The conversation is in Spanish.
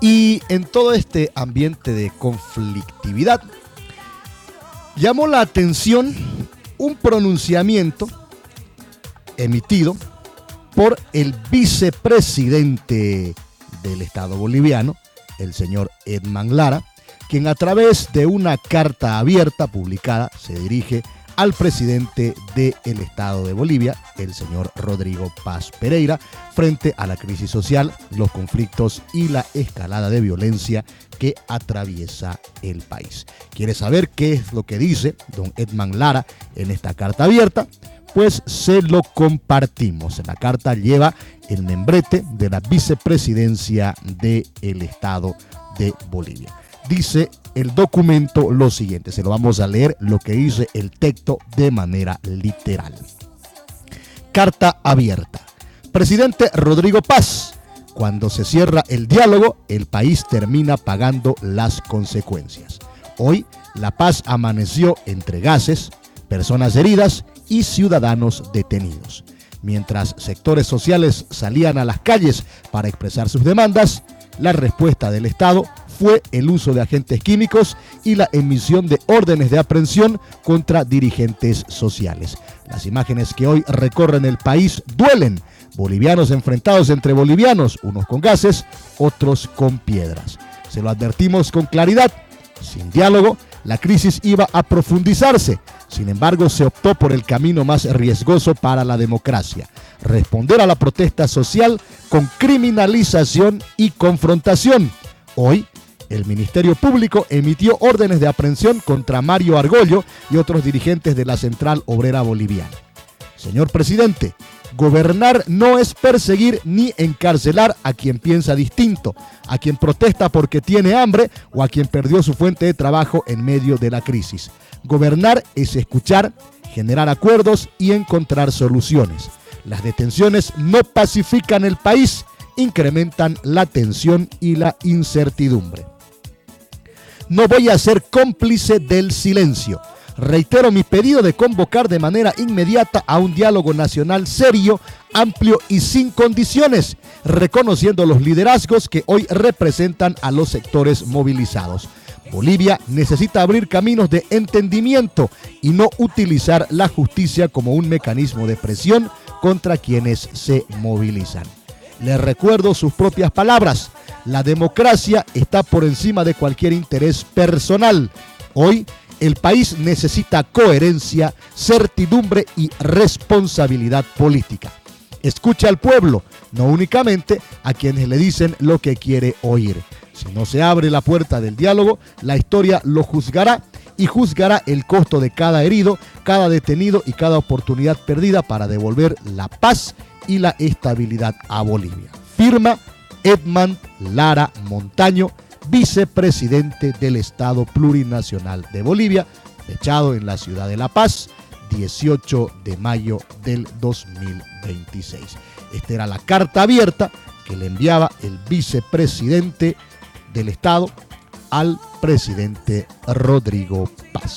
Y en todo este ambiente de conflictividad, llamó la atención un pronunciamiento emitido por el vicepresidente del Estado boliviano, el señor Edman Lara, quien a través de una carta abierta publicada se dirige al presidente del Estado de Bolivia, el señor Rodrigo Paz Pereira, frente a la crisis social, los conflictos y la escalada de violencia que atraviesa el país. ¿Quiere saber qué es lo que dice don Edman Lara en esta carta abierta? Pues se lo compartimos. La carta lleva el membrete de la vicepresidencia del Estado de Bolivia. Dice el documento lo siguiente, se lo vamos a leer lo que dice el texto de manera literal. Carta abierta. Presidente Rodrigo Paz, cuando se cierra el diálogo, el país termina pagando las consecuencias. Hoy, La Paz amaneció entre gases, personas heridas y ciudadanos detenidos. Mientras sectores sociales salían a las calles para expresar sus demandas, la respuesta del Estado fue el uso de agentes químicos y la emisión de órdenes de aprehensión contra dirigentes sociales. Las imágenes que hoy recorren el país duelen. Bolivianos enfrentados entre bolivianos, unos con gases, otros con piedras. Se lo advertimos con claridad. Sin diálogo, la crisis iba a profundizarse. Sin embargo, se optó por el camino más riesgoso para la democracia: responder a la protesta social con criminalización y confrontación. Hoy, el Ministerio Público emitió órdenes de aprehensión contra Mario Argollo y otros dirigentes de la Central Obrera Boliviana. Señor presidente, gobernar no es perseguir ni encarcelar a quien piensa distinto, a quien protesta porque tiene hambre o a quien perdió su fuente de trabajo en medio de la crisis. Gobernar es escuchar, generar acuerdos y encontrar soluciones. Las detenciones no pacifican el país, incrementan la tensión y la incertidumbre. No voy a ser cómplice del silencio. Reitero mi pedido de convocar de manera inmediata a un diálogo nacional serio, amplio y sin condiciones, reconociendo los liderazgos que hoy representan a los sectores movilizados. Bolivia necesita abrir caminos de entendimiento y no utilizar la justicia como un mecanismo de presión contra quienes se movilizan. Les recuerdo sus propias palabras: la democracia está por encima de cualquier interés personal. Hoy, el país necesita coherencia, certidumbre y responsabilidad política. Escucha al pueblo, no únicamente a quienes le dicen lo que quiere oír. Si no se abre la puerta del diálogo, la historia lo juzgará y juzgará el costo de cada herido, cada detenido y cada oportunidad perdida para devolver la paz y la estabilidad a Bolivia. Firma Edman Lara Montaño, vicepresidente del Estado Plurinacional de Bolivia, fechado en la ciudad de La Paz, 18 de mayo del 2026. Esta era la carta abierta que le enviaba el vicepresidente del Estado al presidente Rodrigo Paz.